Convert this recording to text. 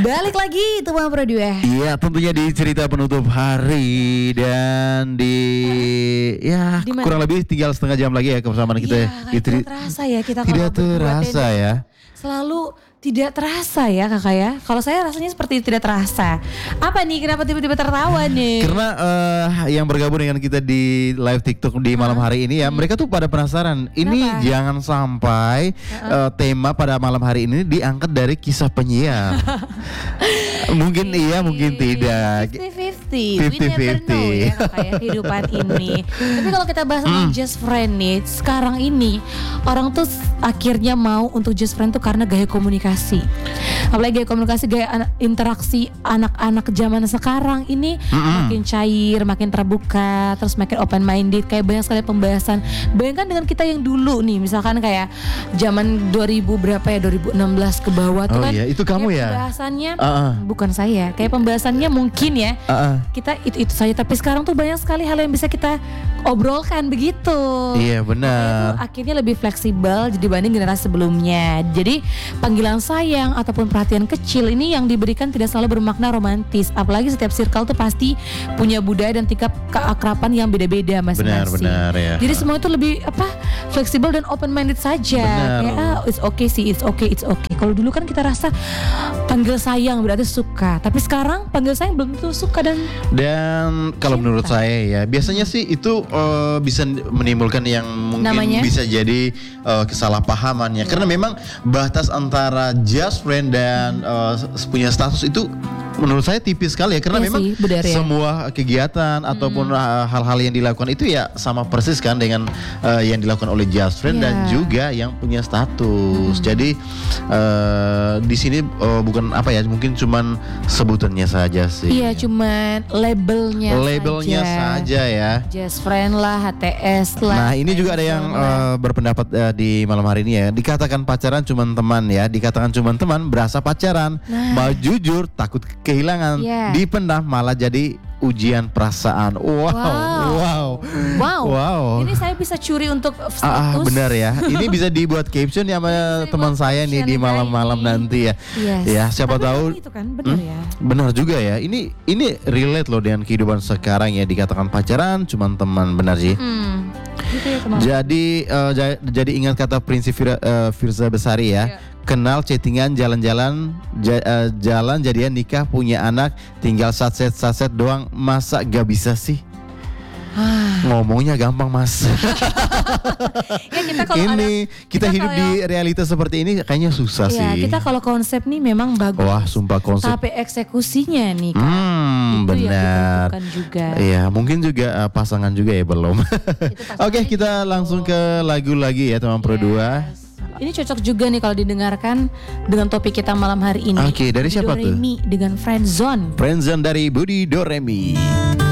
Balik lagi teman Pro 2. Iya, tentunya di cerita penutup hari dan kurang lebih tinggal setengah jam lagi ya kebersamaan kita. Tidak terasa ya kita tidak terasa ya. Selalu tidak terasa ya kakak ya. Kalau saya rasanya seperti tidak terasa. Apa nih? Kenapa tiba-tiba tertawa nih? Karena yang bergabung dengan kita di live TikTok di malam hari ini ya, mereka tuh pada penasaran. Ini jangan sampai tema pada malam hari ini diangkat dari kisah penyiar. Mungkin iya, mungkin tidak. 50-50. We never know ya kakak ya kehidupan ini. Tapi kalau kita bahas tentang just friend nih, sekarang ini orang tuh akhirnya mau untuk just friend tuh karena gaya komunikasi. Apalagi gaya komunikasi, gaya interaksi anak-anak zaman sekarang ini makin cair, makin terbuka, terus makin open minded. Kayak banyak sekali pembahasan. Bayangkan dengan kita yang dulu nih, misalkan kayak zaman 2000 berapa ya, 2016 ke bawah tuh kan. Iya, itu kamu ya. Pembahasannya bukan saya. Kayak pembahasannya mungkin ya. Kita itu saja, tapi sekarang tuh banyak sekali hal yang bisa kita obrolkan begitu. Iya benar. Akhirnya lebih fleksibel dibanding generasi sebelumnya. Jadi panggilan sayang ataupun perhatian kecil ini yang diberikan tidak selalu bermakna romantis. Apalagi setiap circle tuh pasti punya budaya dan tingkat keakraban yang beda-beda masing-masing. Benar ya. Jadi semua itu lebih fleksibel dan open minded saja. Kayak it's okay sih, it's okay. Kalau dulu kan kita rasa panggil sayang berarti suka, tapi sekarang panggil sayang belum tentu suka dan kalau menurut saya ya biasanya sih itu bisa menimbulkan yang mungkin bisa jadi kesalahpahaman ya. Karena memang batas antara just friend dan punya status itu menurut saya tipis sekali ya. Karena memang semua kegiatan ataupun hal-hal yang dilakukan itu ya sama persis kan dengan yang dilakukan oleh just friend dan juga yang punya status. Jadi di sini bukan mungkin cuman sebutannya saja sih. Iya, cuman labelnya saja ya. Just friend lah, HTS lah. Nah, ini juga ada yang berpendapat di malam hari ini ya. Dikatakan pacaran cuman teman ya. Dikatakan cuman teman berasa pacaran. Mau jujur takut kehilangan. Dipendam malah jadi ujian perasaan. Wow. Ini saya bisa curi untuk status. Benar ya. Ini bisa dibuat caption ya sama teman saya nih di malam-malam nanti ya. Ya, siapa tahu. Itu kan benar ya. Benar juga ya. Ini relate loh dengan kehidupan sekarang ya. Dikatakan pacaran cuman teman, benar sih. Gitu ya, jadi ingat kata prinsip Firza Besari ya. Kenal, chattingan, jalan-jalan, jadian, nikah, punya anak, tinggal saset doang, masa gak bisa sih? Ngomongnya gampang mas. Kita hidup di realita seperti ini kayaknya susah sih. Kita kalau konsep nih memang bagus. Wah sumpah konsep. Tapi eksekusinya nih kan. Benar. Iya mungkin juga pasangan juga ya belum. Oke, kita langsung ke lagu lagi ya teman Pro 2. Ini cocok juga nih kalau didengarkan dengan topik kita malam hari ini. Oke, dari siapa tuh? Doremi dengan Friendzone. Friendzone dari Budi Doremi.